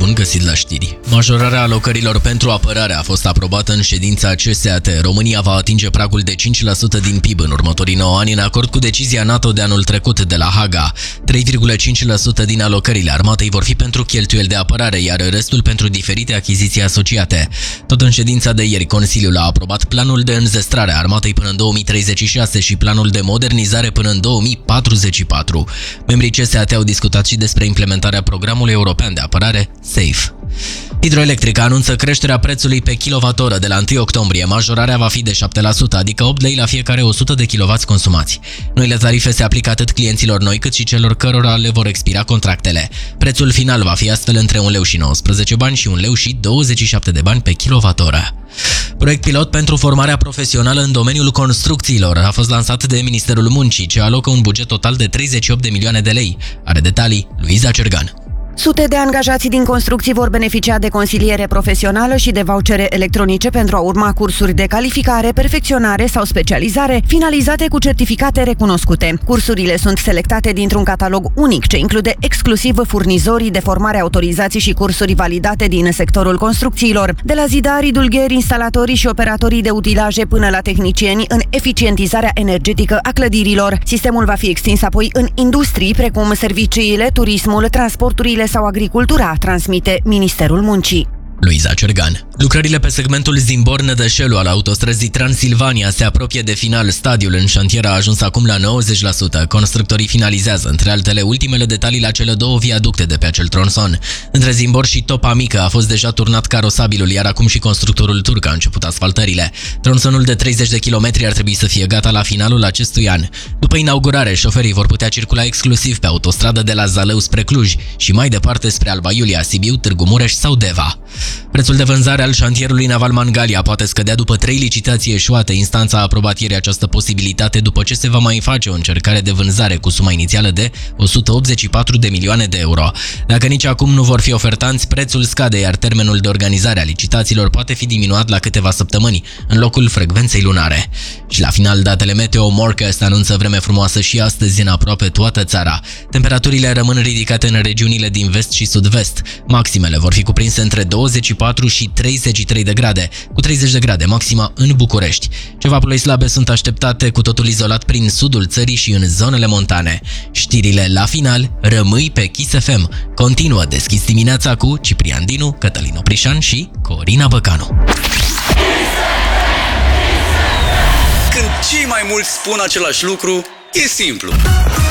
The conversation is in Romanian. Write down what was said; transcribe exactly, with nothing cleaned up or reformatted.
Bun găsit la știri. Majorarea alocărilor pentru apărare a fost aprobată în ședința C S A T. România va atinge pragul de cinci la sută din P I B în următorii nouă ani, în acord cu decizia NATO de anul trecut de la Haga. trei virgulă cinci la sută din alocările armatei vor fi pentru cheltuieli de apărare, iar restul pentru diferite achiziții asociate. Tot în ședința de ieri, Consiliul a aprobat planul de înzestrare a armatei până în două mii treizeci și șase și planul de modernizare până în două mii patruzeci și patru. Membrii C S A T au discutat și despre implementarea programului european de apărare SAFE. Hidroelectrica anunță creșterea prețului pe kilowattoră de la întâi octombrie. Majorarea va fi de șapte la sută, adică opt lei la fiecare o sută de kilowați consumați. Noile tarife se aplică atât clienților noi cât și celor cărora le vor expira contractele. Prețul final va fi astfel între un leu și nouăsprezece bani și un leu și douăzeci și șapte de bani pe kilowattoră. Proiect pilot pentru formarea profesională în domeniul construcțiilor a fost lansat de Ministerul Muncii, ce alocă un buget total de treizeci și opt de milioane de lei. Are detalii Luiza Cergan. Sute de angajați din construcții vor beneficia de consiliere profesională și de vouchere electronice pentru a urma cursuri de calificare, perfecționare sau specializare, finalizate cu certificate recunoscute. Cursurile sunt selectate dintr-un catalog unic ce include exclusiv furnizorii de formare autorizați și cursuri validate din sectorul construcțiilor, de la zidari, dulgheri, instalatorii și operatorii de utilaje până la tehnicieni în eficientizarea energetică a clădirilor. Sistemul va fi extins apoi în industrii precum serviciile, turismul, transporturile sau agricultura, transmite Ministerul Muncii. Luiza Cergan. Lucrările pe segmentul Zimborn-Nădășelu al autostrăzii Transilvania se apropie de final. Stadiul în șantier a ajuns acum la nouăzeci la sută. Constructorii finalizează, între altele, ultimele detalii la cele două viaducte de pe acel tronson. Între Zimbor și Topa Mică a fost deja turnat carosabilul, iar acum și constructorul turc a început asfaltările. Tronsonul de treizeci de kilometri ar trebui să fie gata la finalul acestui an. După inaugurare, șoferii vor putea circula exclusiv pe autostradă de la Zalău spre Cluj și mai departe spre Alba Iulia, Sibiu, Târgu Mureș sau Deva. Prețul de vânzare al șantierului naval Mangalia poate scădea după trei licitații eșuate. Instanța a aprobat ieri această posibilitate după ce se va mai face o încercare de vânzare cu suma inițială de o sută optzeci și patru de milioane de euro. Dacă nici acum nu vor fi ofertanți, prețul scade, iar termenul de organizare a licitațiilor poate fi diminuat la câteva săptămâni, în locul frecvenței lunare. Și la final, datele meteo. Morecast anunță vreme frumoasă și astăzi în aproape toată țara. Temperaturile rămân ridicate în regiunile din vest și sud-vest. Maximele vor fi cuprinse între douăzeci și patru și treizeci și trei de grade, cu treizeci de grade maxima în București. Ceva ploi slabe sunt așteptate, cu totul izolat prin sudul țării și în zonele montane. Știrile la final, rămâi pe Kiss F M. Continuă Deschis dimineața cu Ciprian Dinu, Cătălin Oprișan și Corina Băcanu. Când cei mai mulți spun același lucru, e simplu.